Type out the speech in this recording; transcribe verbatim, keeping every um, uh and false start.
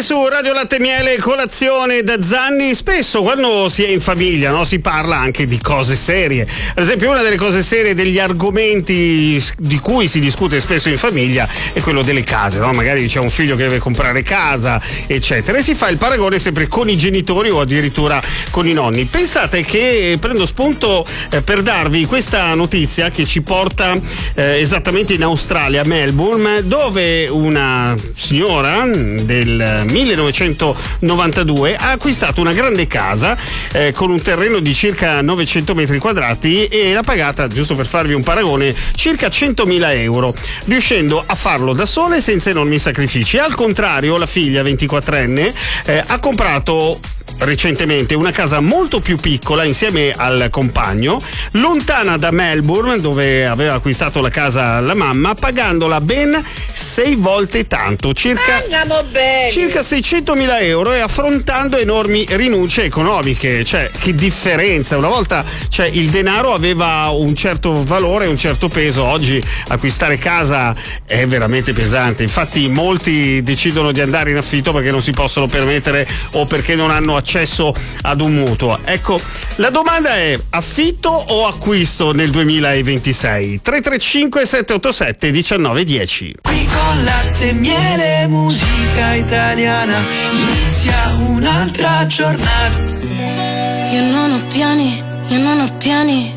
su Radio Latte Miele, colazione da Zanni. Spesso quando si è in famiglia, no, si parla anche di cose serie. Ad esempio, una delle cose serie, degli argomenti di cui si discute spesso in famiglia è quello delle case, no? Magari c'è un figlio che deve comprare casa, eccetera, e si fa il paragone sempre con i genitori o addirittura con i nonni. Pensate che prendo spunto eh, per darvi questa notizia che ci porta eh, esattamente in Australia, a Melbourne, dove una signora del millenovecentonovantadue ha acquistato una grande casa eh, con un terreno di circa novecento metri quadrati e l'ha pagata, giusto per farvi un paragone, circa centomila euro, riuscendo a farlo da sola e senza enormi sacrifici. Al contrario, la figlia ventiquattrenne eh, ha comprato recentemente una casa molto più piccola insieme al compagno, lontana da Melbourne, dove aveva acquistato la casa la mamma, pagandola ben sei volte tanto, circa, circa seicentomila euro, e affrontando enormi rinunce economiche. Cioè, che differenza! Una volta, cioè, il denaro aveva un certo valore, un certo peso. Oggi acquistare casa è veramente pesante. Infatti molti decidono di andare in affitto perché non si possono permettere o perché non hanno accesso ad un mutuo. Ecco, la domanda è: affitto o acquisto nel duemilaventisei? tre tre cinque sette otto sette uno nove uno zero. Qui con Latte Miele, musica italiana, inizia un'altra giornata. Io non ho piani, io non ho piani,